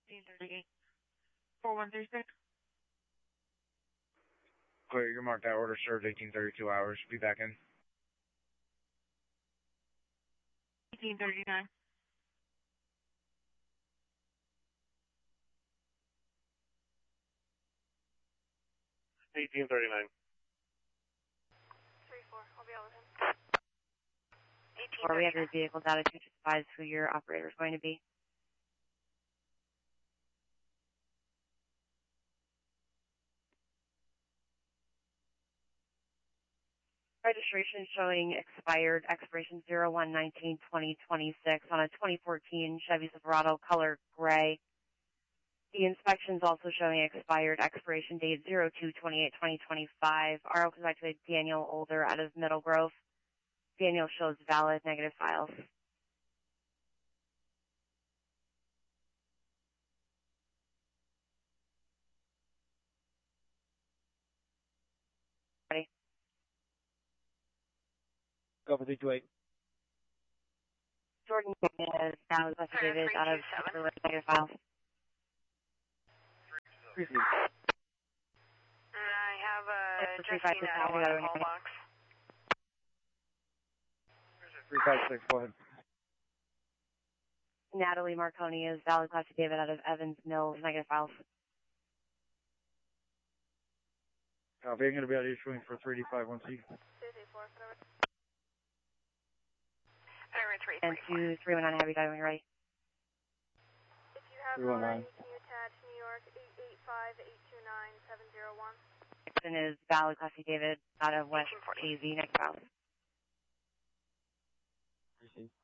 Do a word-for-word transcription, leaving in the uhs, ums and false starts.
fifteen thirty-eight. four one three six. Clear, you're marked out. Order served eighteen thirty-two hours. Be back in. eighteen thirty-nine. eighteen thirty-nine. three four, I'll be out with him. Or we have your vehicle data to advise who your operator is going to be. Registration showing expired, expiration zero one nineteen twenty twenty-six on a twenty fourteen Chevy Silverado color gray. The inspection's also showing expired, expiration date zero two twenty-eight twenty twenty-five. R O contacted Daniel Older out of Middle Grove. Daniel shows valid negative files. Ready? Go for three two eight. Jordan is valid David out of negative files. I have a Justina out of the call box. three five six, go ahead. Natalie Marconi is valid class David out of Evans Mills, negative files. Copy, I'm going to be out issuing for three D five one C. And two three one nine, have you got it when you're ready? If you have it already, can you attach New York eight eight five eight two nine seven zero one? Dixon is valid class David out of West A Z, negative files. Receive.